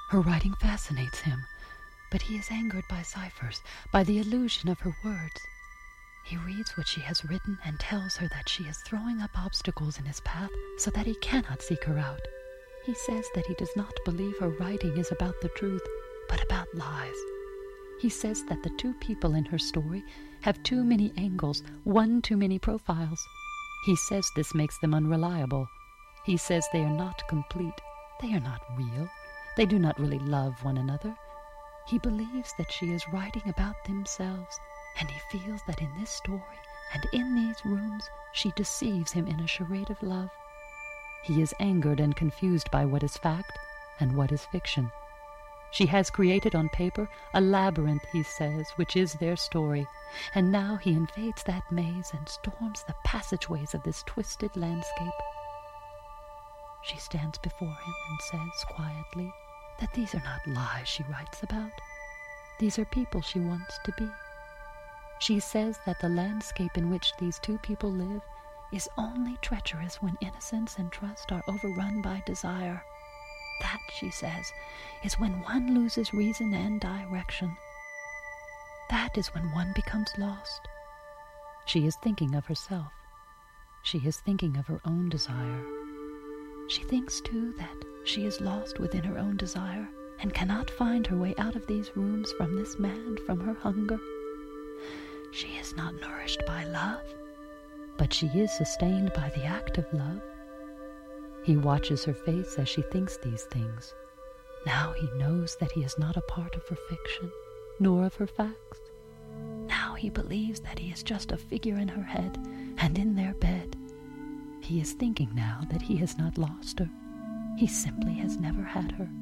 Her writing fascinates him, but he is angered by ciphers, by the illusion of her words. He reads what she has written and tells her that she is throwing up obstacles in his path so that he cannot seek her out. He says that he does not believe her writing is about the truth, but about lies. He says that the two people in her story have too many angles, one too many profiles. He says this makes them unreliable. He says they are not complete. They are not real. They do not really love one another. He believes that she is writing about themselves, and he feels that in this story and in these rooms she deceives him in a charade of love. He is angered and confused by what is fact and what is fiction. She has created on paper a labyrinth, he says, which is their story, and now he invades that maze and storms the passageways of this twisted landscape. She stands before him and says quietly that these are not lies she writes about. These are people she wants to be. She says that the landscape in which these two people live is only treacherous when innocence and trust are overrun by desire. That, she says, is when one loses reason and direction. That is when one becomes lost. She is thinking of herself. She is thinking of her own desire. She thinks, too, that she is lost within her own desire and cannot find her way out of these rooms from this man, from her hunger. She is not nourished by love, but she is sustained by the act of love. He watches her face as she thinks these things. Now he knows that he is not a part of her fiction, nor of her facts. Now he believes that he is just a figure in her head and in their bed. He is thinking now that he has not lost her. He simply has never had her.